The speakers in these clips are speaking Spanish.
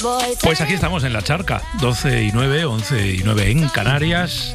Pues aquí estamos en La Charca, 12 y 9, 11 y 9 en Canarias.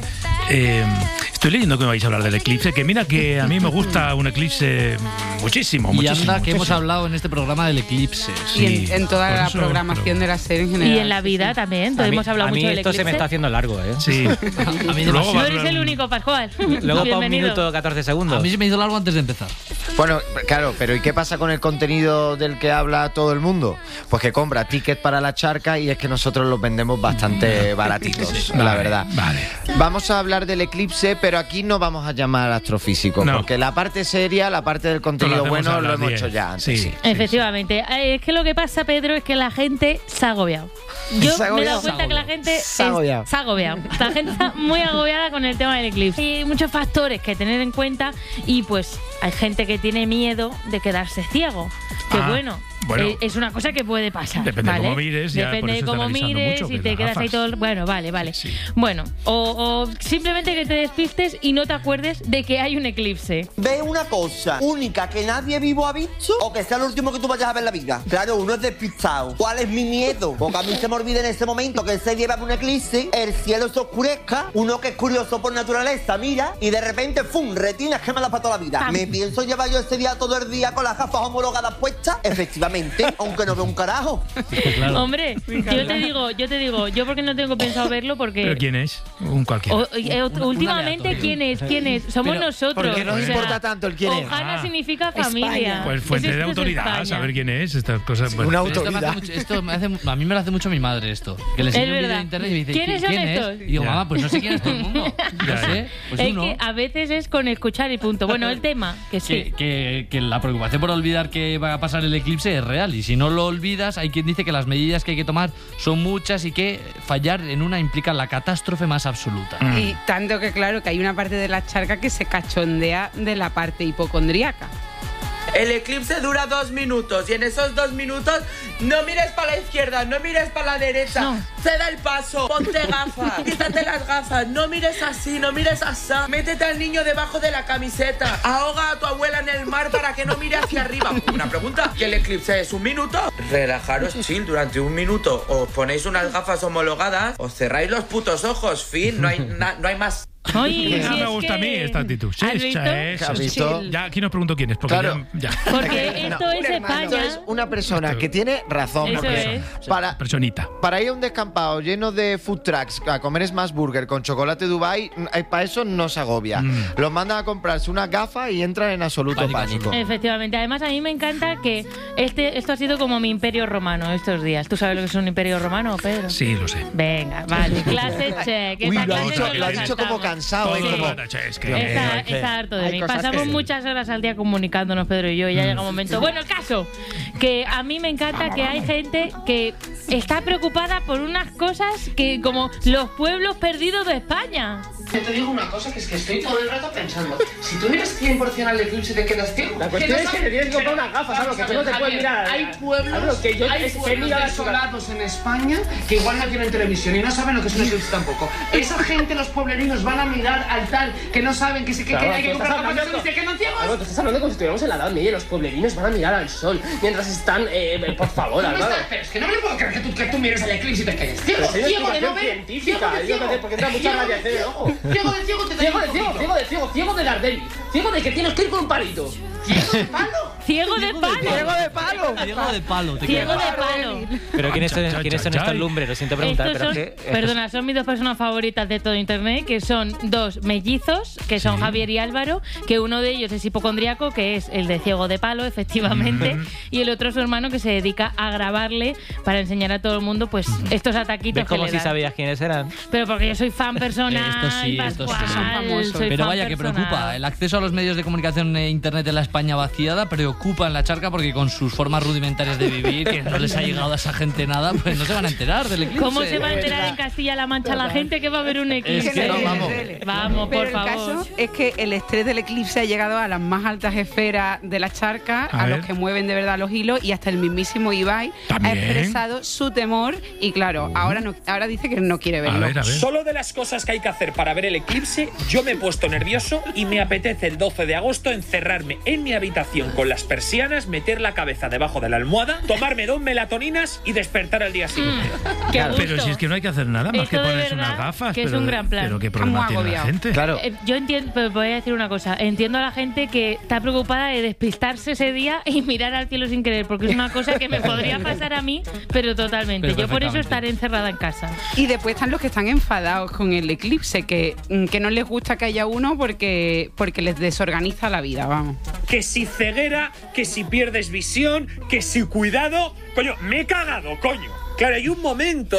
Estoy leyendo que me vais a hablar del eclipse, que mira que a mí me gusta un eclipse muchísimo. Y anda que hemos hablado en este programa del eclipse. Sí, y en toda la programación de la serie en general. Y en la vida también, hemos hablado mucho del eclipse. A mí esto se me está haciendo largo, ¿eh? Sí. A mí no eres el único, Pascual. Luego para 1 minuto 14 segundos. A mí se me hizo largo antes de empezar. Bueno, claro, pero ¿y qué pasa con el contenido del que habla todo el mundo? Pues que compra tickets para La Charca y es que nosotros los vendemos bastante baratitos, la verdad. Vale. Vamos a hablar del eclipse, pero aquí no vamos a llamar astrofísicos, porque la parte seria, la parte del contenido bueno, lo hemos hecho ya antes. Sí. Efectivamente. Es que lo que pasa, Pedro, es que la gente se ha agobiado. Yo me he dado cuenta que la gente se ha agobiado. La gente está muy agobiada con el tema del eclipse. Hay muchos factores que tener en cuenta y pues hay gente que tiene miedo de quedarse ciego. Que bueno, es una cosa que puede pasar. Depende ¿vale? de cómo mires. Depende de cómo mires y te quedas ahí todo. Bueno, vale. Sí. Bueno, o simplemente que te despistes y no te acuerdes de que hay un eclipse. Ve una cosa única que nadie vivo ha visto o que sea lo último que tú vayas a ver en la vida. Claro, uno es despistado. ¿Cuál es mi miedo? Porque a mí se me olvida en ese momento que se lleva un eclipse, el cielo se oscurezca, uno que es curioso por naturaleza mira y de repente, ¡fum!, retinas quemadas para toda la vida. ¿Me pienso llevar yo ese día todo el día con las gafas homologadas puestas? Efectivamente. Aunque no veo un carajo. Claro. Hombre, yo te digo, yo porque no tengo pensado verlo porque... ¿Pero quién es? Un cualquiera. Últimamente, ¿quién es? Somos pero, nosotros. Porque no importa tanto el quién es. Ojana significa familia. Pues fuente de autoridad, saber quién es, estas cosas. Bueno. Una autoridad. A mí me lo hace mucho mi madre esto. Que le enseño un vídeo de internet y me dice, ¿quiénes son estos? Y digo, mamá, pues no sé quién es todo el mundo. No sé, pues es que a veces es con escuchar y punto. Bueno, el tema, que sí. Que la preocupación por olvidar que va a pasar el eclipse es real. Y si no lo olvidas, hay quien dice que las medidas que hay que tomar son muchas y que fallar en una implica la catástrofe más absoluta. Y tanto que claro que hay una parte de La Charca que se cachondea de la parte hipocondríaca. El eclipse dura 2 minutos y en esos 2 minutos no mires para la izquierda, no mires para la derecha, ceda el paso, ponte gafas, quítate las gafas, no mires así, no mires así, métete al niño debajo de la camiseta, ahoga a tu abuela en el mar para que no mire hacia arriba. Una pregunta, ¿que el eclipse es 1 minuto? Relajaros chill durante 1 minuto, os ponéis unas gafas homologadas, os cerráis los putos ojos, fin, no hay más. Oye, no me gusta a mí esta actitud. ¿Has visto? Ya aquí nos pregunto quién es. Porque claro. Porque esto es España. Esto es una persona que tiene razón. Eso es. Personita. Para ir a un descampado lleno de food trucks a comer Smash Burger con chocolate Dubai, para eso no se agobia. Los mandan a comprarse unas gafas y entran en absoluto pánico. Efectivamente. Además, a mí me encanta que esto ha sido como mi imperio romano estos días. ¿Tú sabes lo que es un imperio romano, Pedro? Sí, lo sé. Venga, vale. Clase check. Uy, lo ha dicho como cansado. Está harto de mí. Pasamos muchas horas al día comunicándonos, Pedro y yo, y ya llega un momento. Bueno, el caso, que a mí me encanta que hay gente que está preocupada por unas cosas que como los pueblos perdidos de España. Te digo una cosa, que es que estoy todo el rato pensando, si tú miras 100% al eclipse te quedas ciego. La cuestión es que te tienes que comprar unas gafas, ¿sabes? Que tú no te puedes mirar. Hay pueblos desolados en España que igual no tienen televisión y no saben lo que es un eclipse tampoco. Esa gente, los pueblerinos, van a mirar al tal que no saben que hay que comprar gafas y se quedan ciegos. Álvaro, tú estás hablando como si estuviéramos en la Edad Media y los pueblerinos van a mirar al sol mientras están, por favor, Álvaro. Pero es que no me puedo creer que tú mires el eclipse y te quedes ciego. Ciego de no ver. Porque entra mucha radiación en el ojo. Ciego de ciego, ciego de Daredevil, ciego de que tienes que ir con un palito. ¿Ciego de palo? ¡Ciego de palo! Pero ¿quiénes son estos lumbres? Lo siento preguntar, pero perdona, son mis 2 personas favoritas de todo internet, que son 2 mellizos, que son Javier y Álvaro, que uno de ellos es hipocondriaco, que es el de ciego de palo, efectivamente, y el otro es su hermano, que se dedica a grabarle para enseñar a todo el mundo pues estos ataquitos que le dan. ¿Cómo si sabías quiénes eran? Pero porque yo soy fan personal. Estos sí son famosos. Pero vaya que preocupa. El acceso a los medios de comunicación e internet en la España vaciada preocupa en La Charca porque con sus formas rudimentarias de vivir, que no les ha llegado a esa gente nada, pues no se van a enterar del eclipse. ¿Cómo se va a enterar en Castilla-La Mancha la gente que va a haber un eclipse? Es que vamos, por favor. El caso es que el estrés del eclipse ha llegado a las más altas esferas de La Charca, a los que mueven de verdad los hilos, y hasta el mismísimo Ibai ha expresado su temor y claro, ahora dice que no quiere verlo. A ver. Solo de las cosas que hay que hacer para ver el eclipse, yo me he puesto nervioso y me apetece el 12 de agosto encerrarme en mi habitación con las persianas, meter la cabeza debajo de la almohada, tomarme 2 melatoninas y despertar al día siguiente. Pero si es que no hay que hacer nada más que ponerse unas gafas. Que es un gran plan. Pero qué problema tiene la gente. Claro. Yo entiendo, pero voy a decir una cosa. Entiendo a la gente que está preocupada de despistarse ese día y mirar al cielo sin querer, porque es una cosa que me podría pasar a mí, pero totalmente. Yo por eso estaré encerrada en casa. Y después están los que están enfadados con el eclipse, que no les gusta que haya uno porque les desorganiza la vida, vamos. Que si ceguera, que si pierdes visión, que si cuidado. Coño, me he cagado, coño. Claro, hay un momento